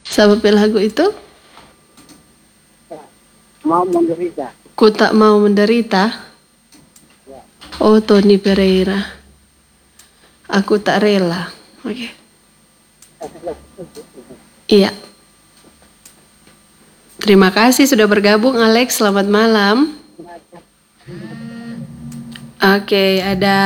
Siapa lagu itu? Mau menderita. Ku tak mau menderita. Oh, Tony Pereira. Aku tak rela. Oke. Iya. Terima kasih sudah bergabung, Alex. Selamat malam. Oke, ada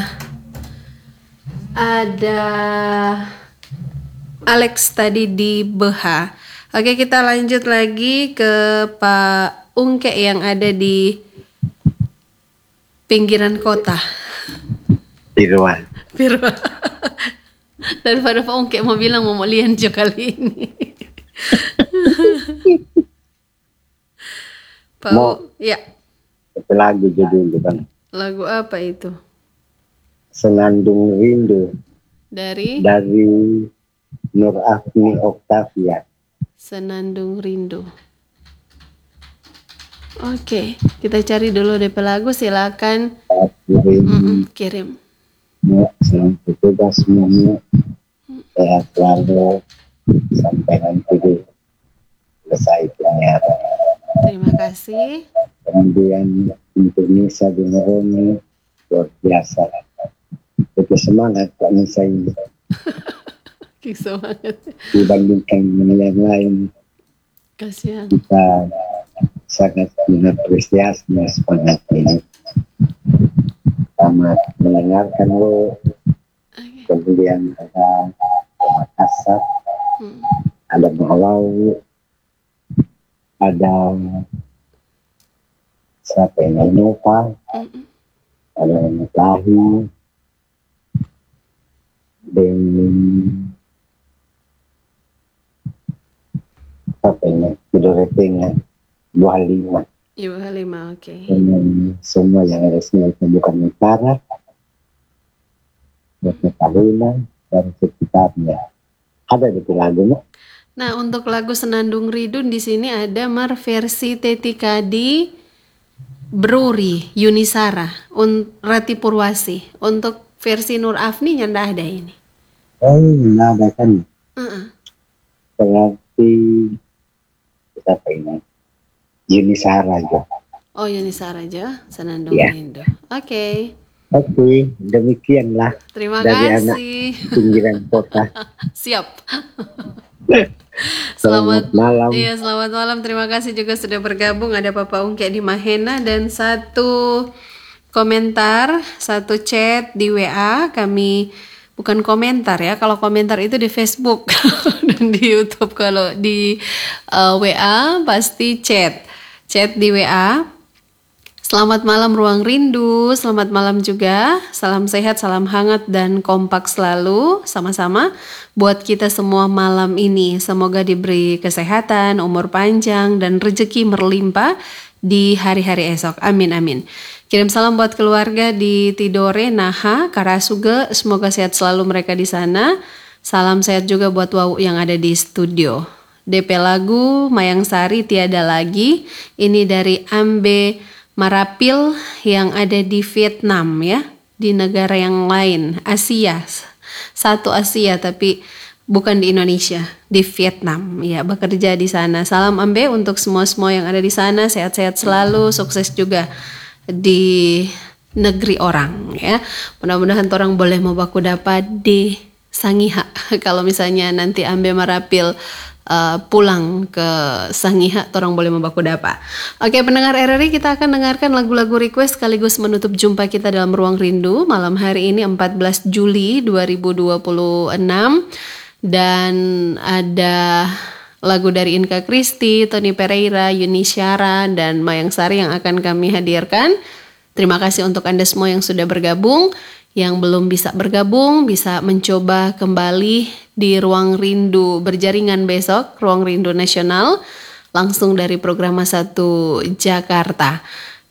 Alex tadi di BH. Oke, kita lanjut lagi ke Pak Ungke yang ada di pinggiran kota. Pirwan. Daripada Pak Ungke mau bilang mau lianjo kali ini. Pak ya. Lagu judul kan. Lagu apa itu? Senandung Rindu. Dari Nur Afni Oktavia. Senandung Rindu. Oke, kita cari dulu DP lagu, silakan kirim. Ya, selamat bertugas semuanya. Sehat selalu sampai nanti selesai penyiaran. Terima kasih. Kemudian untuk Nisa Dinaroni luar biasa. Itu semangat Pak Nisa ini. Semangat. Dibandingkan dengan yang lain. Kasihan. Kita sangat mengapresiasi semangat ini. Selamat mendengarkan lo. Kemudian ada Makassar, ada Malau, ada siapa yang Nova, ada Mutahi, dan apa ini Kudoretenga 25. Ibu Halimah, oke. Semua yang ada sini bukan utara, Tahuna dan sekitarnya. Ada di lagunya. Nah, untuk lagu Senandung Rindu di sini ada versi Tetikadi, Bruri, Yunisara, Rati Purwasi. Untuk versi Nur Afni nyandak ada ini. Oh, ada kan. Berarti siapa ini? Yunisara aja. Oh, Yunisara aja, Senandung Rindu. Oke. Oke, demikianlah. Terima dari kasih. Anak pinggiran kota. Siap. Selamat malam. Iya, selamat malam. Terima kasih juga sudah bergabung. Ada Papa Ungke di Mahena dan satu komentar, satu chat di WA. Kami bukan komentar ya. Kalau komentar itu di Facebook dan di YouTube. Kalau di WA pasti chat di WA. Selamat malam Ruang Rindu, selamat malam juga, salam sehat, salam hangat dan kompak selalu, sama-sama buat kita semua malam ini. Semoga diberi kesehatan, umur panjang dan rezeki berlimpah di hari-hari esok, amin amin. Kirim salam buat keluarga di Tidore, Naha, Karasuge, semoga sehat selalu mereka di sana. Salam sehat juga buat Wau yang ada di studio. DP lagu Mayang Sari Tiada Lagi, ini dari Ambe Marapil yang ada di Vietnam ya, di negara yang lain, Asia, satu Asia tapi bukan di Indonesia, di Vietnam ya, bekerja di sana. Salam Ambe untuk semua yang ada di sana, sehat-sehat selalu, sukses juga di negeri orang ya. Mudah-mudahan orang boleh mau baku dapat di Sangiha kalau misalnya nanti Ambe Marapil pulang ke Sangiha, orang boleh membaku dapa. Oke, pendengar RRI, kita akan dengarkan lagu-lagu request sekaligus menutup jumpa kita dalam Ruang Rindu malam hari ini 14 Juli 2026. Dan ada lagu dari Inka Kristi, Tony Pereira, Yuni Syara, dan Mayang Sari yang akan kami hadirkan. Terima kasih untuk Anda semua yang sudah bergabung. Yang belum bisa bergabung bisa mencoba kembali di Ruang Rindu berjaringan besok, Ruang Rindu Nasional, langsung dari Programa 1 Jakarta.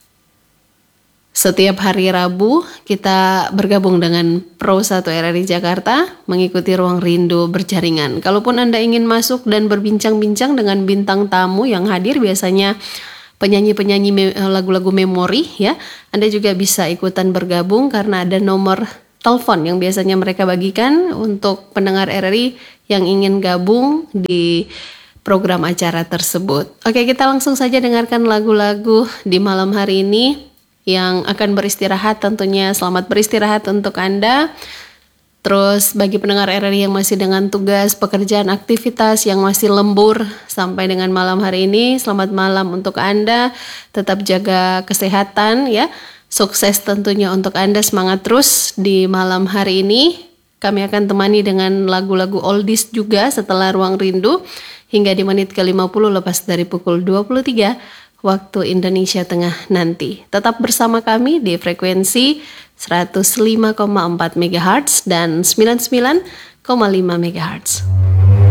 Setiap hari Rabu kita bergabung dengan Pro 1 RRI Jakarta mengikuti Ruang Rindu berjaringan. Kalaupun Anda ingin masuk dan berbincang-bincang dengan bintang tamu yang hadir, biasanya penyanyi-penyanyi lagu-lagu memori ya, Anda juga bisa ikutan bergabung karena ada nomor telepon yang biasanya mereka bagikan untuk pendengar RRI yang ingin gabung di program acara tersebut. Oke, kita langsung saja dengarkan lagu-lagu di malam hari ini yang akan beristirahat tentunya. Selamat beristirahat untuk Anda. Terus bagi pendengar RRI yang masih dengan tugas, pekerjaan, aktivitas yang masih lembur sampai dengan malam hari ini, selamat malam untuk Anda. Tetap jaga kesehatan ya. Sukses tentunya untuk Anda, semangat terus di malam hari ini. Kami akan temani dengan lagu-lagu oldies juga setelah Ruang Rindu hingga di menit ke-50 lepas dari pukul 23 waktu Indonesia Tengah nanti. Tetap bersama kami di frekuensi 105,4 MHz dan 99,5 MHz.